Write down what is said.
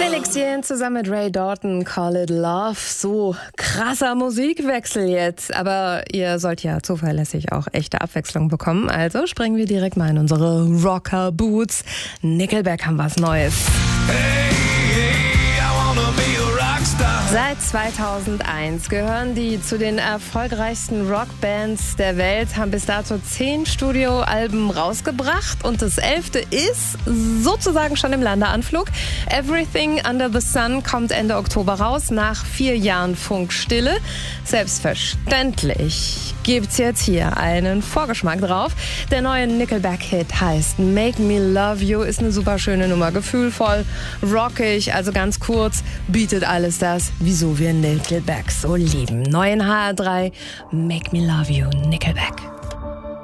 Felix Jähn zusammen mit Ray Dalton, Call It Love. So krasser Musikwechsel jetzt. Aber ihr sollt ja zuverlässig auch echte Abwechslung bekommen. Also springen wir direkt mal in unsere Rocker-Boots. Nickelback haben was Neues. Hey, I wanna be a rockstar. Seit 2001 gehören die zu den erfolgreichsten Rockbands der Welt, haben bis dato 10 Studioalben rausgebracht und das 11. ist sozusagen schon im Landeanflug. Everything Under the Sun kommt Ende Oktober raus, nach 4 Jahren Funkstille. Selbstverständlich gibt's jetzt hier einen Vorgeschmack drauf. Der neue Nickelback-Hit heißt Make Me Love You, ist eine super schöne Nummer, gefühlvoll, rockig, also ganz kurz, bietet alles das, wieso wir Nickelback so lieben. Neu in HR3, Make Me Love You, Nickelback.